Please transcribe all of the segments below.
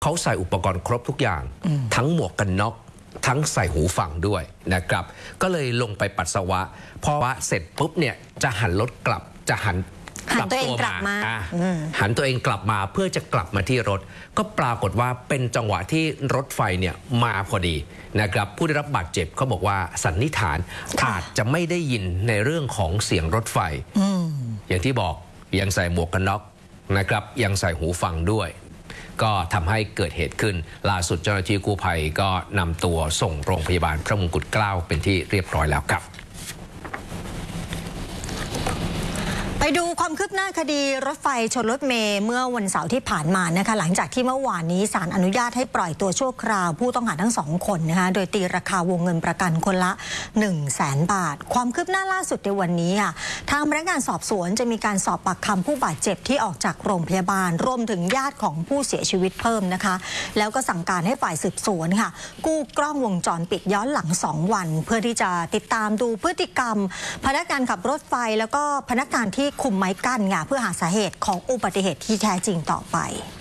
เขาใส่อุปกรณ์ครบทุกอย่างทั้งหมวกกันน็อกทั้งใส่หูฟังด้วยนะครับก็เลยลงไปปัสสาวะพอว่าเสร็จปุ๊บเนี่ยจะหันรถกลับจะหันตัวเองกลับมาหันตัวเองกลับมาเพื่อจะกลับมาที่รถก็ปรากฏว่าเป็นจังหวะที่รถไฟเนี่ยมาพอดีนะครับผู้ได้รับบาดเจ็บเขาบอกว่าสันนิษฐานอาจจะไม่ได้ยินในเรื่องของเสียงรถไฟอย่างที่บอกยังใส่หมวกกันน็อกนะครับยังใส่หูฟังด้วยก็ทำให้เกิดเหตุขึ้นล่าสุดเจ้าหน้าที่กู้ภัยก็นำตัวส่งโรงพยาบาลพระมงกุฎเกล้าเป็นที่เรียบร้อยแล้วครับไปดูความคืบหน้าคดีรถไฟชนรถเมล์เมื่อวันเสาร์ที่ผ่านมานะคะหลังจากที่เมื่อวานนี้ศาลอนุญาตให้ปล่อยตัวชั่วคราวผู้ต้องหาทั้ง2 คนนะคะโดยตีราคาวงเงินประกันคนละ 100,000 บาทความคืบหน้าล่าสุดในวันนี้ค่ะทางพนักงานสอบสวนจะมีการสอบปากคำผู้บาดเจ็บที่ออกจากโรงพยาบาลรวมถึงญาติของผู้เสียชีวิตเพิ่มนะคะแล้วก็สั่งการให้ฝ่ายสืบสวนค่ะกู้กล้องวงจรปิดย้อนหลัง2 วันเพื่อที่จะติดตามดูพฤติกรรมพนักงานขับรถไฟแล้วก็พนักงานที่คุมไม้กั้นเพื่อหาสาเหตุของอุบัติเหตุที่แท้จริงต่อไป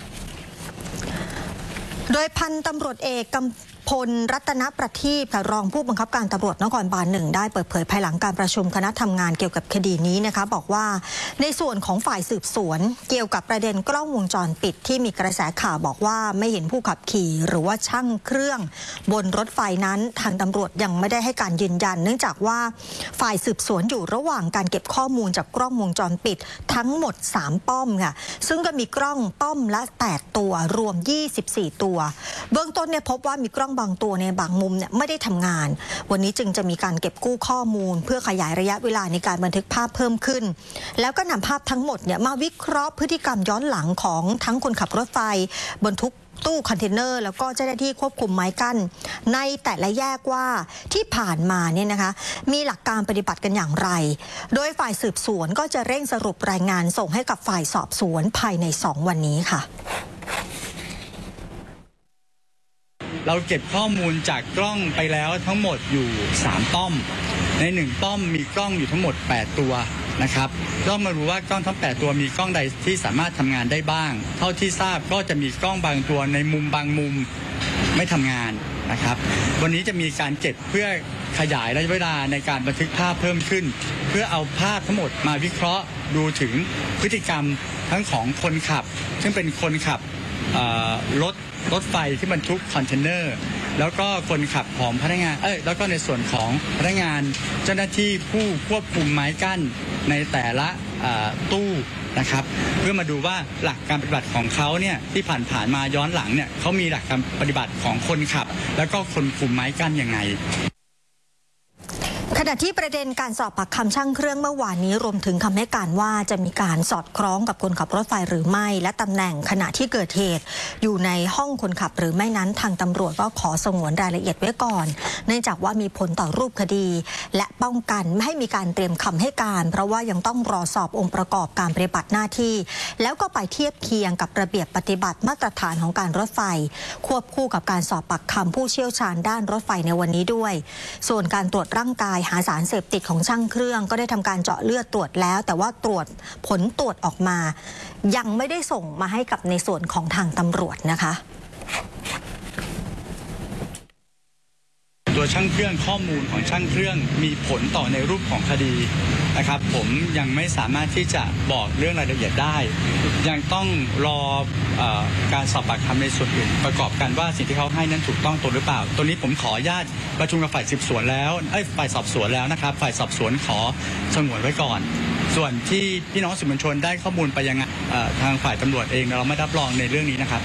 โดยพันตำรวจเอกกำพลรัตนประทีปรองผู้บังคับการตำรวจนครบาล 1ได้เปิดเผยภายหลังการประชุมคณะทำงานเกี่ยวกับคดีนี้นะคะบอกว่าในส่วนของฝ่ายสืบสวนเกี่ยวกับประเด็นกล้องวงจรปิดที่มีกระแสข่าวบอกว่าไม่เห็นผู้ขับขี่หรือว่าช่างเครื่องบนรถไฟนั้นทางตำรวจยังไม่ได้ให้การยืนยันเนื่องจากว่าฝ่ายสืบสวนอยู่ระหว่างการเก็บข้อมูลจากกล้องวงจรปิดทั้งหมด3 ป้อมค่ะซึ่งก็มีกล้องป้อมละ8 ตัวรวม24 ตัวเบื้องต้นเนี่ยพบว่ามีกล้องบางตัวในบางมุมเนี่ยไม่ได้ทำงานวันนี้จึงจะมีการเก็บกู้ข้อมูลเพื่อขยายระยะเวลาในการบันทึกภาพเพิ่มขึ้นแล้วก็นำภาพทั้งหมดเนี่ยมาวิเคราะห์พฤติกรรมย้อนหลังของทั้งคนขับรถไฟบรรทุกตู้คอนเทนเนอร์แล้วก็เจ้าหน้าที่ควบคุมไม้กั้นในแต่ละแยกว่าที่ผ่านมาเนี่ยนะคะมีหลักการปฏิบัติกันอย่างไรโดยฝ่ายสืบสวนก็จะเร่งสรุปรายงานส่งให้กับฝ่ายสอบสวนภายใน2 วันนี้ค่ะเราเก็บข้อมูลจากกล้องไปแล้วทั้งหมดอยู่3 ป้อมใน1 ป้อมมีกล้องอยู่ทั้งหมด8 ตัวนะครับก็มารู้ว่ากล้องทั้ง8 ตัวมีกล้องใดที่สามารถทำงานได้บ้างเท่าที่ทราบก็จะมีกล้องบางตัวในมุมบางมุมไม่ทำงานนะครับวันนี้จะมีการเก็บเพื่อขยายระยะเวลาในการบันทึกภาพเพิ่มขึ้นเพื่อเอาภาพทั้งหมดมาวิเคราะห์ดูถึงพฤติกรรมทั้งของคนขับซึ่งเป็นคนขับรถไฟที่บรรทุกคอนเทนเนอร์แล้วก็คนขับของพนักงานแล้วก็ในส่วนของพนักงานเจ้าหน้าที่ผู้ควบคุมไม้กั้นในแต่ละตู้นะครับเพื่อมาดูว่าหลักการปฏิบัติของเขาเนี่ยที่ผ่านมาย้อนหลังเนี่ยเขามีหลักการปฏิบัติของคนขับแล้วก็คนคุมไม้กั้นยังไงขณะที่ประเด็นการสอบปากคำช่างเครื่องเมื่อวานนี้รวมถึงคำให้การว่าจะมีการสอดคล้องกับคนขับรถไฟหรือไม่และตำแหน่งขณะที่เกิดเหตุอยู่ในห้องคนขับหรือไม่นั้นทางตำรวจก็ขอสงวนรายละเอียดไว้ก่อนเนื่องจากว่ามีผลต่อรูปคดีและป้องกันไม่ให้มีการเตรียมคำให้การเพราะว่ายังต้องรอสอบองค์ประกอบการปฏิบัติหน้าที่แล้วก็ไปเทียบเคียงกับระเบียบปฏิบัติมาตรฐานของการรถไฟควบคู่กับการสอบปากคำผู้เชี่ยวชาญด้านรถไฟในวันนี้ด้วยส่วนการตรวจร่างกายหาสารเสพติดของช่างเครื่องก็ได้ทำการเจาะเลือดตรวจแล้วแต่ว่าผลตรวจออกมายังไม่ได้ส่งมาให้กับในส่วนของทางตำรวจนะคะตัวช่างเครื่องข้อมูลของช่างเครื่องมีผลต่อในรูปของคดีนะครับผมยังไม่สามารถที่จะบอกเรื่องรายละเอียดได้ยังต้องรอการสอบปากคำในส่วนอื่นประกอบกันว่าสิ่งที่เขาให้นั้นถูกต้องตัวหรือเปล่าตัวนี้ผมขออนุญาตประชุมกับฝ่ายสืบสวนแล้วฝ่ายสอบสวนแล้วนะครับฝ่ายสอบสวนขอสงวนไว้ก่อนส่วนที่พี่น้องสื่อมวลชนได้ข้อมูลไปยังทางฝ่ายตำรวจเองเราไม่รับรองในเรื่องนี้นะครับ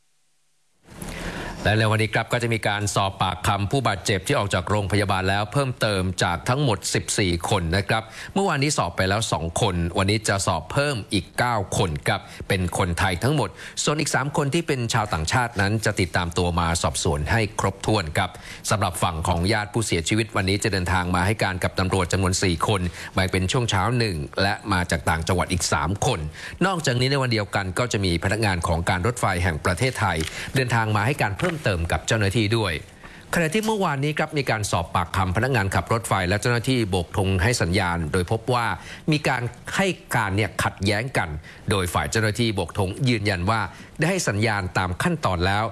และในวันนี้ครับก็จะมีการสอบปากคำผู้บาดเจ็บที่ออกจากโรงพยาบาลแล้วเพิ่มเติมจากทั้งหมด14 คนนะครับเมื่อวานนี้สอบไปแล้ว2 คนวันนี้จะสอบเพิ่มอีก9 คนครับเป็นคนไทยทั้งหมดส่วนอีก3 คนที่เป็นชาวต่างชาตินั้นจะติดตามตัวมาสอบสวนให้ครบถ้วนครับสำหรับฝั่งของญาติผู้เสียชีวิตวันนี้จะเดินทางมาให้การกับตำรวจจำนวน4 คนแบ่งเป็นช่วงเช้า1และมาจากต่างจังหวัดอีก3 คนนอกจากนี้ในวันเดียวกันก็จะมีพนักงานของการรถไฟแห่งประเทศไทยเดินทางมาให้การเพิ่มเติมกับเจ้าหน้าที่ด้วยขณะที่เมื่อวานนี้ครับมีการสอบปากคำพนักงานขับรถไฟและเจ้าหน้าที่โบกธงให้สัญญาณโดยพบว่ามีการให้การขัดแย้งกันโดยฝ่ายเจ้าหน้าที่โบกธงยืนยันว่าได้ให้สัญญาณตามขั้นตอนแล้ว